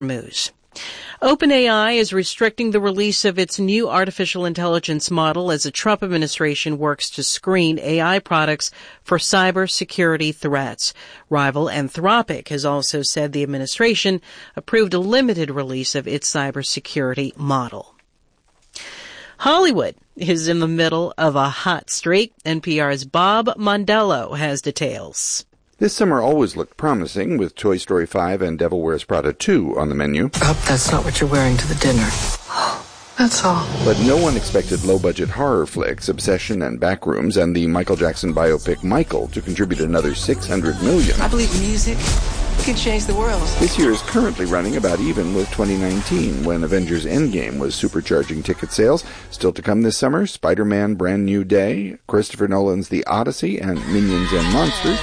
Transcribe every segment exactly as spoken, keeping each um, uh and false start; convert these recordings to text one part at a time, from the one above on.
Moose. OpenAI is restricting the release of its new artificial intelligence model as the Trump administration works to screen A I products for cybersecurity threats. Rival Anthropic has also said the administration approved a limited release of its cybersecurity model. Hollywood is in the middle of a hot streak. N P R's Bob Mondello has details. This summer always looked promising, with Toy Story five and Devil Wears Prada two on the menu. I hope that's not what you're wearing to the dinner. That's all. But no one expected low-budget horror flicks, Obsession and Backrooms, and the Michael Jackson biopic Michael to contribute another six hundred million dollars. I believe music can change the world. This year is currently running about even with twenty nineteen, when Avengers Endgame was supercharging ticket sales. Still to come this summer, Spider-Man Brand New Day, Christopher Nolan's The Odyssey, and Minions and Monsters,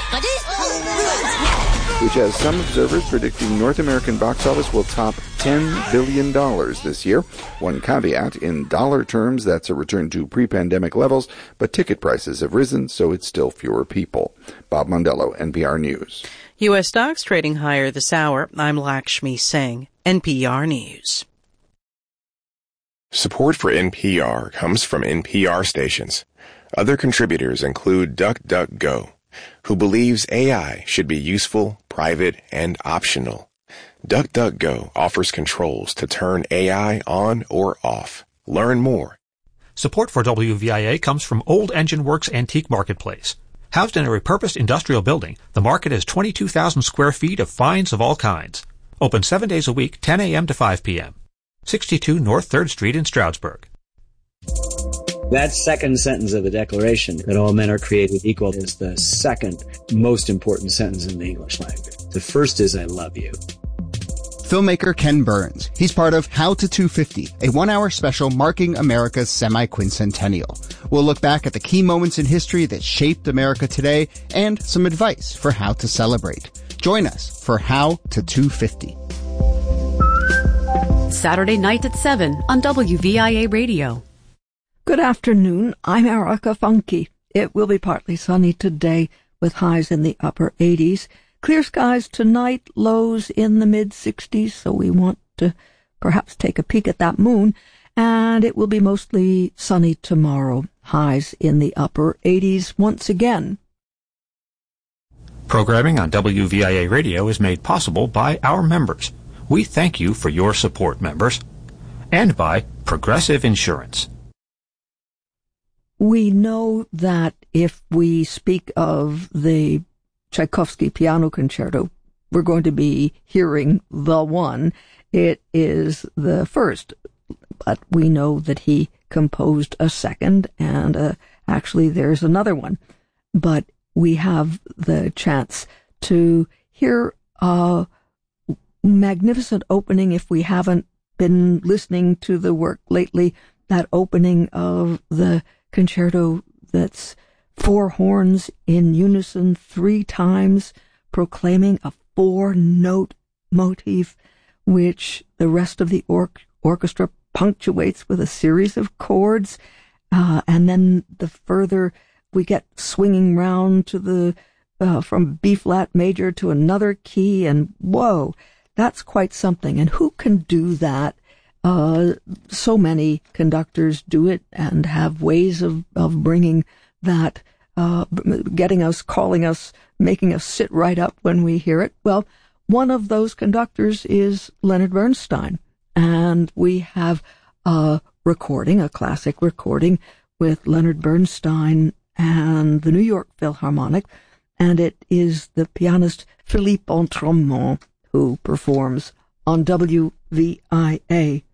which has some observers predicting North American box office will top ten billion dollars this year. One caveat, in dollar terms, that's a return to pre-pandemic levels, but ticket prices have risen, so it's still fewer people. Bob Mondello, N P R News. U S stocks trading higher this hour. I'm Lakshmi Singh, N P R News. Support for N P R comes from N P R stations. Other contributors include DuckDuckGo, who believes A I should be useful, private, and optional. DuckDuckGo offers controls to turn A I on or off. Learn more. Support for W V I A comes from Old Engine Works Antique Marketplace. Housed in a repurposed industrial building, the market is twenty-two thousand square feet of finds of all kinds. Open seven days a week, ten a.m. to five p.m. sixty-two North third Street in Stroudsburg. That second sentence of the Declaration, that all men are created equal, is the second most important sentence in the English language. The first is, I love you. Filmmaker Ken Burns. He's part of How to two fifty, a one-hour special marking America's semi-quincentennial. We'll look back at the key moments in history that shaped America today and some advice for how to celebrate. Join us for How to two fifty. Saturday night at seven on W V I A Radio. Good afternoon. I'm Erica Funke. It will be partly sunny today with highs in the upper eighties. Clear skies tonight, lows in the mid-sixties, so we want to perhaps take a peek at that moon. And it will be mostly sunny tomorrow, highs in the upper eighties once again. Programming on W V I A Radio is made possible by our members. We thank you for your support, members. And by Progressive Insurance. We know that if we speak of the Tchaikovsky Piano Concerto, we're going to be hearing the one. It is the first, but we know that he composed a second, and uh, actually there's another one. But we have the chance to hear a magnificent opening, if we haven't been listening to the work lately, that opening of the concerto that's four horns in unison three times, proclaiming a four-note motif, which the rest of the or- orchestra punctuates with a series of chords, uh, and then the further we get swinging round to the uh, from B-flat major to another key, and whoa, that's quite something. And who can do that? Uh, so many conductors do it and have ways of, of bringing that, uh, getting us, calling us, making us sit right up when we hear it. Well, one of those conductors is Leonard Bernstein. And we have a recording, a classic recording with Leonard Bernstein and the New York Philharmonic. And it is the pianist Philippe Entremont who performs on W V I A.